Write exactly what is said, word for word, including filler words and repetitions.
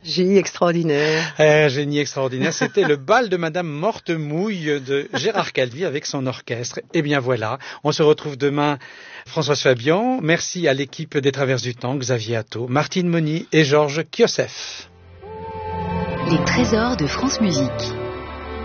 Génie extraordinaire. Un génie extraordinaire, c'était le bal de Madame Mortemouille de Gérard Calvi avec son orchestre. Et bien voilà, on se retrouve demain, Françoise Fabian. Merci à l'équipe des Traverses du Temps, Xavier Atto, Martine Moni et Georges Kiosef. Les trésors de France Musique.